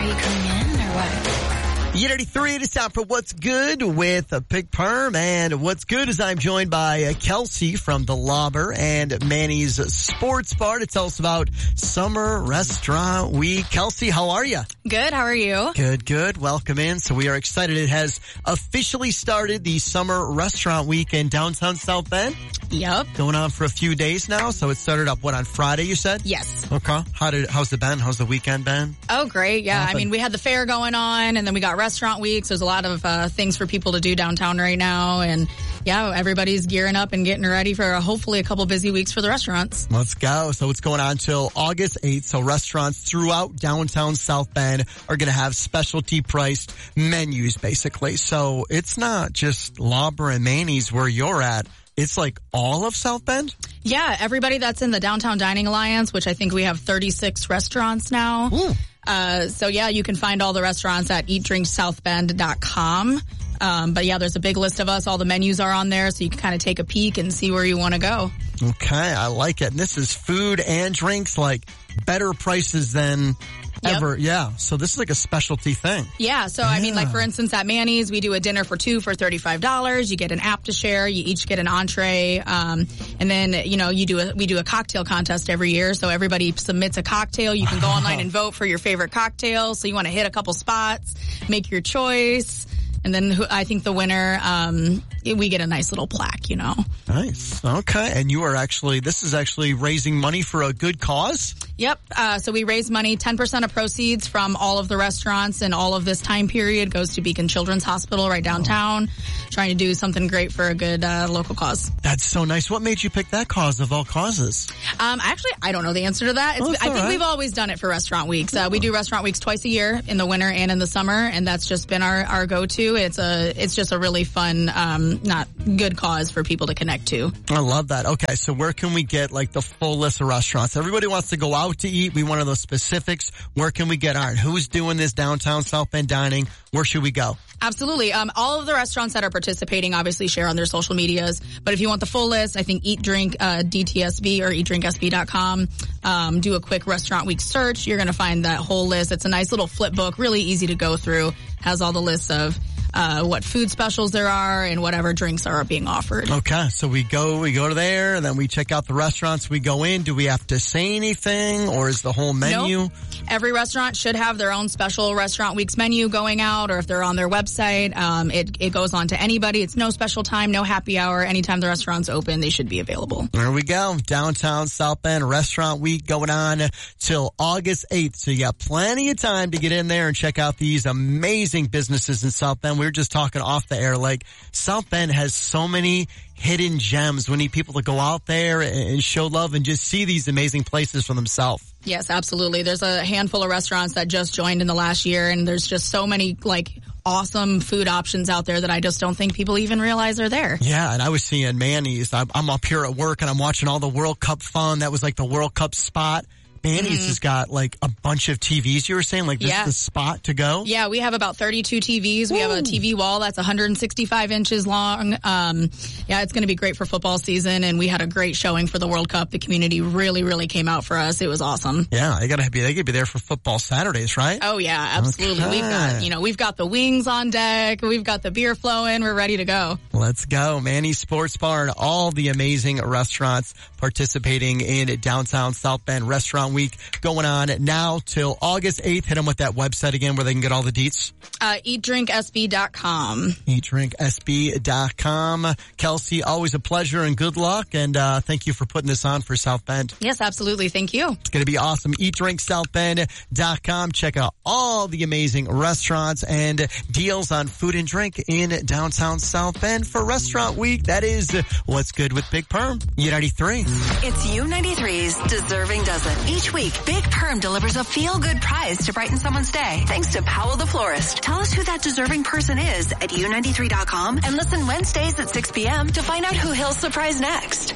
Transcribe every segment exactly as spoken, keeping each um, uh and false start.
you coming in or what? Year eighty-three, it is time for What's Good with a Big Perm. And What's Good is I'm joined by uh, Kelsey from the Lobber and Manny's Sports Bar to tell us about Summer Restaurant Week. Kelsey, how are you? Good, how are you? Good, good. Welcome in. So we are excited. It has officially started, the Summer Restaurant Week in downtown South Bend. Yep. Going on for a few days now. So it started up, what, on Friday, you said? Yes. Okay. How did, how's it been? How's the weekend been? Oh, great. Yeah. Nothing. I mean, we had the fair going on, and then we got restaurant weeks. There's a lot of uh, things for people to do downtown right now. And yeah, everybody's gearing up and getting ready for uh, hopefully a couple busy weeks for the restaurants. Let's go. So it's going on till August eighth. So restaurants throughout downtown South Bend are going to have specialty priced menus, basically. So it's not just Lobber and Manny's where you're at. It's like all of South Bend? Yeah, everybody that's in the Downtown Dining Alliance, which I think we have thirty-six restaurants now. Ooh. Uh, so yeah, you can find all the restaurants at eat drink south bend dot com. Um, but yeah, there's a big list of us. All the menus are on there, so you can kind of take a peek and see where you want to go. Okay, I like it. And this is food and drinks, like better prices than Yep. ever. Yeah. So this is like a specialty thing. Yeah. So, I mean, like, for instance, at Manny's, we do a dinner for two for thirty-five dollars. You get an app to share. You each get an entree. Um, and then, you know, you do a, we do a cocktail contest every year. So everybody submits a cocktail. You can go online and vote for your favorite cocktail. So you want to hit a couple spots, make your choice. And then who, I think the winner, um, we get a nice little plaque, you know. Nice. Okay. And you are actually, this is actually raising money for a good cause? Yep. Uh, so we raise money. ten percent of proceeds from all of the restaurants and all of this time period goes to Beacon Children's Hospital right downtown, oh. trying to do something great for a good uh, local cause. That's so nice. What made you pick that cause of all causes? Um, actually, I don't know the answer to that. It's, oh, I think right. we've always done it for restaurant weeks. Uh, we do restaurant weeks twice a year in the winter and in the summer, and that's just been our, our go-to. It's a, it's just a really fun, um, not good cause for people to connect to. I love that. Okay. So where can we get like the full list of restaurants? Everybody wants to go out to eat. We want those specifics. Where can we get on? Who's doing this downtown South Bend dining? Where should we go? Absolutely. Um, all of the restaurants that are participating obviously share on their social medias. But if you want the full list, I think Eat Drink uh, D T S B or eat drink S B dot com. Um, do a quick restaurant week search. You're going to find that whole list. It's a nice little flip book, really easy to go through. Has all the lists of Uh, what food specials there are and whatever drinks are being offered. Okay, so we go, we go to there and then we check out the restaurants. We go in. Do we have to say anything or is the whole menu? Nope. Every restaurant should have their own special restaurant weeks menu going out, or if they're on their website, um, it, it goes on to anybody. It's no special time, no happy hour. Anytime the restaurant's open, they should be available. There we go. Downtown South Bend Restaurant Week going on till August eighth. So you got plenty of time to get in there and check out these amazing businesses in South Bend. We were just talking off the air, like South Bend has so many hidden gems. We need people to go out there and show love and just see these amazing places for themselves. Yes, absolutely. There's a handful of restaurants that just joined in the last year, and there's just so many like awesome food options out there that I just don't think people even realize are there. Yeah, and I was seeing Manny's. I'm, I'm up here at work and I'm watching all the World Cup fun. That was like the World Cup spot. Manny's mm-hmm. has got like a bunch of T Vs, you were saying, like this yeah. is the spot to go? Yeah, we have about thirty-two T Vs. We Woo. have a T V wall that's one hundred sixty-five inches long. Um, yeah, it's going to be great for football season, and we had a great showing for the World Cup. The community really, really came out for us. It was awesome. Yeah, they got to be, they could be there for football Saturdays, right? Oh yeah, absolutely. Okay. We've got, you know, we've got the wings on deck. We've got the beer flowing. We're ready to go. Let's go. Manny's Sports Bar and all the amazing restaurants participating in downtown South Bend Restaurant Week going on now till August eighth. Hit them with that website again where they can get all the deets. Uh, eat drink S B dot com. eat drink S B dot com. Kelsey, always a pleasure and good luck. And uh, thank you for putting this on for South Bend. Yes, absolutely. Thank you. It's going to be awesome. eat drink south bend dot com. Check out all the amazing restaurants and deals on food and drink in downtown South Bend for Restaurant Week. That is What's Good with Big Perm. U ninety-three. It's U ninety-three's Deserving Dozen. Each week, Big Perm delivers a feel-good prize to brighten someone's day. Thanks to Powell the Florist. Tell us who that deserving person is at U ninety-three dot com and listen Wednesdays at six p.m. to find out who he'll surprise next.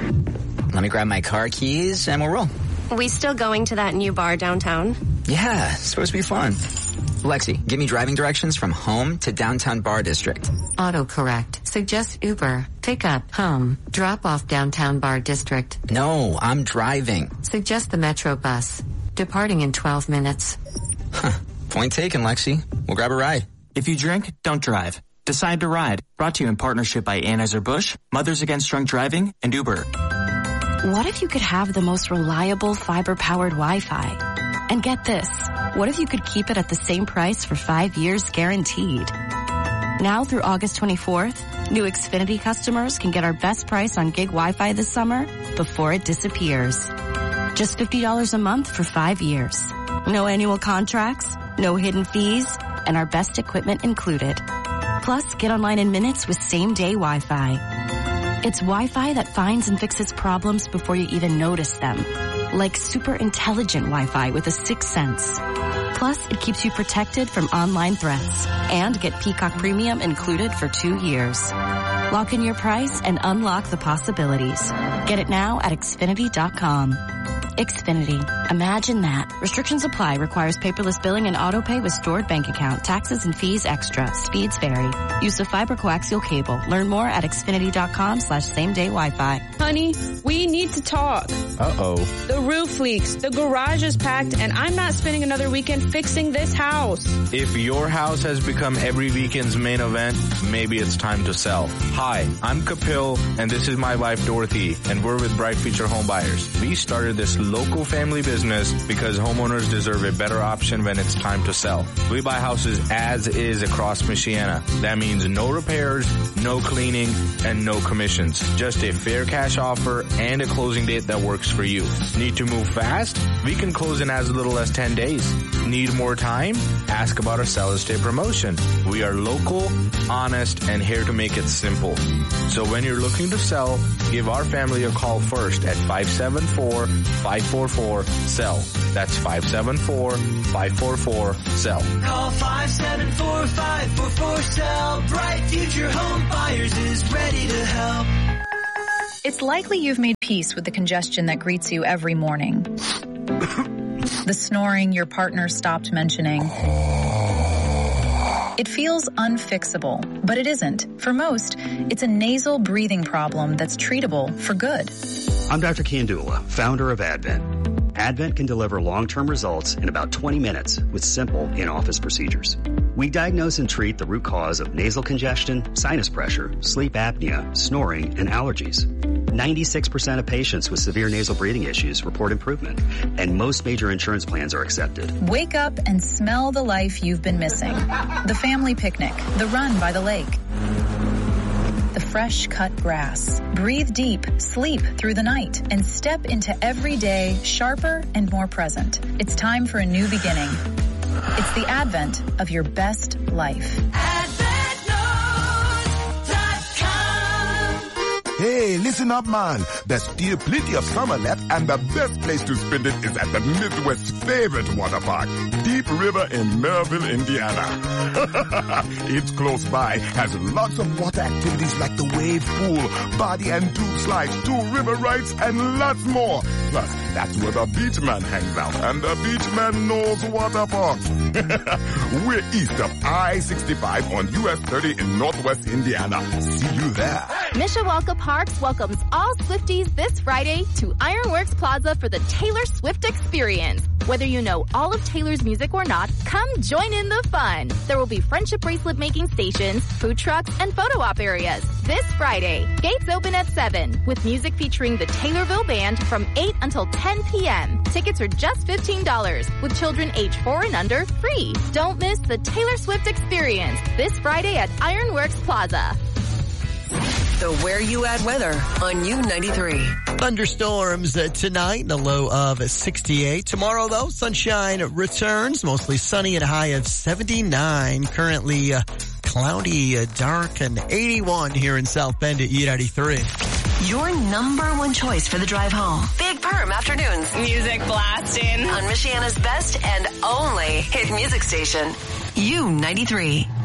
Let me grab my car keys and we'll roll. We still going to that new bar downtown? Yeah, it's supposed to be fun. Lexi, give me driving directions from home to downtown Bar District. Autocorrect. Suggest Uber. Pick up. Home. Drop off downtown Bar District. No, I'm driving. Suggest the Metro bus. Departing in twelve minutes. Huh. Point taken, Lexi. We'll grab a ride. If you drink, don't drive. Decide to ride. Brought to you in partnership by Anheuser-Busch, Mothers Against Drunk Driving, and Uber. What if you could have the most reliable fiber-powered Wi-Fi? And get this, what if you could keep it at the same price for five years guaranteed? Now through August twenty-fourth, new Xfinity customers can get our best price on gig Wi-Fi this summer before it disappears. Just fifty dollars a month for five years. No annual contracts, no hidden fees, and our best equipment included. Plus, get online in minutes with same-day Wi-Fi. It's Wi-Fi that finds and fixes problems before you even notice them. Like super intelligent Wi-Fi with a sixth sense. Plus, it keeps you protected from online threats. And get Peacock Premium included for two years. Lock in your price and unlock the possibilities. Get it now at Xfinity dot com. Xfinity. Imagine that. Restrictions apply. Requires paperless billing and autopay with stored bank account. Taxes and fees extra. Speeds vary. Use of fiber coaxial cable. Learn more at Xfinity dot com slash same day Wi-Fi. Honey, we need to talk. Uh-oh. The roof leaks. The garage is packed, and I'm not spending another weekend fixing this house. If your house has become every weekend's main event, maybe it's time to sell. Hi, I'm Kapil, and this is my wife Dorothy, and we're with Bright Future Home Buyers. We started this local family business because homeowners deserve a better option when it's time to sell. We buy houses as is across Michiana. That means no repairs, no cleaning, and no commissions. Just a fair cash offer and a closing date that works for you. Need to move fast? We can close in as little as ten days. Need more time? Ask about our Seller's Day promotion. We are local, honest, and here to make it simple. So when you're looking to sell, give our family a call first at five seven four, five four four, S E L L. That's five seven four, five four four, S E L L. Call five seven four, five four four, S E L L. Bright Future Home Buyers is ready to help. It's likely you've made peace with the congestion that greets you every morning. The snoring your partner stopped mentioning. It feels unfixable, but it isn't. For most, it's a nasal breathing problem that's treatable for good. I'm Doctor Kandula, founder of Advent. Advent can deliver long-term results in about twenty minutes with simple in-office procedures. We diagnose and treat the root cause of nasal congestion, sinus pressure, sleep apnea, snoring, and allergies. ninety-six percent of patients with severe nasal breathing issues report improvement, and most major insurance plans are accepted. Wake up and smell the life you've been missing. The family picnic, the run by the lake, the fresh cut grass. Breathe deep, sleep through the night, and step into every day sharper and more present. It's time for a new beginning. It's the advent of your best life. Hey, listen up, man. There's still plenty of summer left, and the best place to spend it is at the Midwest's favorite water park, Deep River in Merrillville, Indiana. It's close by, has lots of water activities like the wave pool, body and tube slides, two river rides, and lots more. Plus, that's where the beach man hangs out, and the beach man knows water parks. We're east of I sixty-five on U S thirty in Northwest Indiana. See you there. Mishawaka Parks welcomes all Swifties this Friday to Ironworks Plaza for the Taylor Swift experience. Whether you know all of Taylor's music or not, come join in the fun. There will be friendship bracelet making stations, food trucks, and photo op areas. This Friday, gates open at seven, with music featuring the Taylorville Band from eight until ten p.m. Tickets are just fifteen dollars, with children age four and under free. Don't miss the Taylor Swift experience this Friday at Ironworks Plaza. The Where You At weather on U ninety-three. Thunderstorms uh, tonight, a low of sixty-eight. Tomorrow, though, sunshine returns, mostly sunny and a high of seventy-nine. Currently uh, cloudy, uh, dark, and eighty-one here in South Bend at U ninety-three. Your number one choice for the drive home. Big Perm Afternoons. Music blasting. On Michiana's best and only hit music station, U ninety-three.